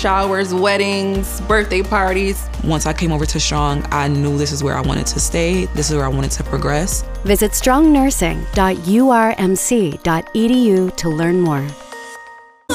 Showers, weddings, birthday parties. Once I came over to Strong, I knew this is where I wanted to stay. This is where I wanted to progress. Visit strongnursing.urmc.edu to learn more.